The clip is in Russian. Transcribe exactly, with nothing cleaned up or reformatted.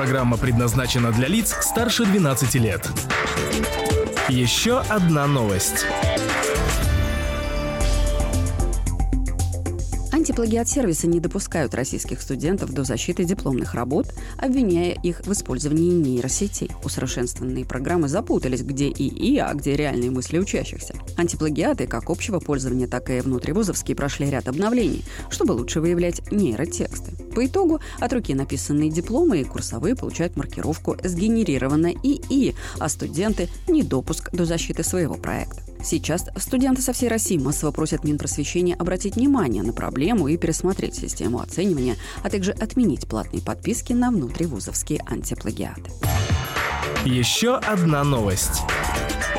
программа предназначена для лиц старше двенадцати лет. Еще одна новость. Антиплагиат-сервисы не допускают российских студентов до защиты дипломных работ, обвиняя их в использовании нейросетей. Усовершенствованные программы запутались, где ИИ, а где реальные мысли учащихся. Антиплагиаты как общего пользования, так и внутривузовские прошли ряд обновлений, чтобы лучше выявлять нейротексты. По итогу от руки написанные дипломы и курсовые получают маркировку «Сгенерировано ИИ», а студенты – недопуск до защиты своего проекта. Сейчас студенты со всей России массово просят Минпросвещения обратить внимание на проблему и пересмотреть систему оценивания, а также отменить платные подписки на внутривузовские антиплагиаты. Еще одна новость.